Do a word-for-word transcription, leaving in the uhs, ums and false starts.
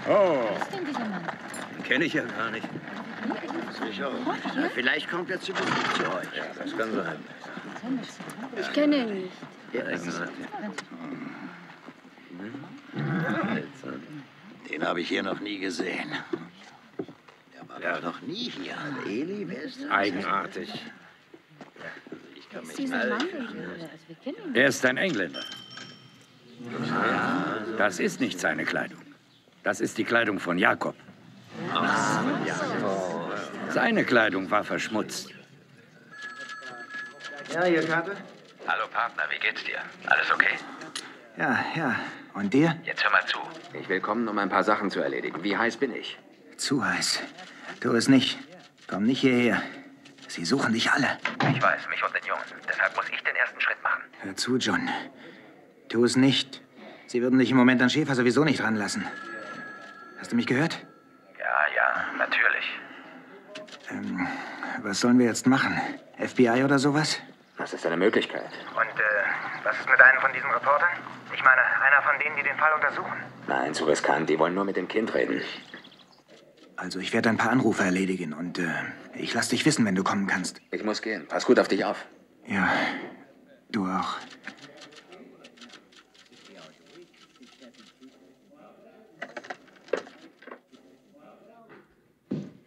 Oh. Wer ist denn dieser Mann? Den kenne ich ja gar nicht. Sicher. Ja, vielleicht kommt er zu Besuch zu euch. Ja, das kann sein. Ich kenne ihn nicht. Ja, den habe ich hier noch nie gesehen. Der war Ja. noch nie hier. Eli, wer ist das? Eigenartig. Ich kann mich Dieser mal... Mann, also wir kennen ihn. Er ist ein Engländer. Das ist nicht seine Kleidung. Das ist die Kleidung von Jakob. Seine Kleidung war verschmutzt. Ja, hier, Karte? Hallo Partner, wie geht's dir? Alles okay? Ja, ja. Und dir? Jetzt hör mal zu. Ich will kommen, um ein paar Sachen zu erledigen. Wie heiß bin ich? Zu heiß. Tu es nicht. Komm nicht hierher. Sie suchen dich alle. Ich weiß, mich und den Jungen. Deshalb muss ich den ersten Schritt machen. Hör zu, John. Tu es nicht. Sie würden dich im Moment an Schäfer sowieso nicht ranlassen. Hast du mich gehört? Ja, ja, natürlich. Ähm, was sollen wir jetzt machen? F B I oder sowas? Das ist eine Möglichkeit. Und äh, was ist mit einem von diesen Reportern? Ich meine, einer von denen, die den Fall untersuchen. Nein, zu riskant. Die wollen nur mit dem Kind reden. Also, ich werde ein paar Anrufe erledigen und äh, ich lass dich wissen, wenn du kommen kannst. Ich muss gehen. Pass gut auf dich auf. Ja, du auch.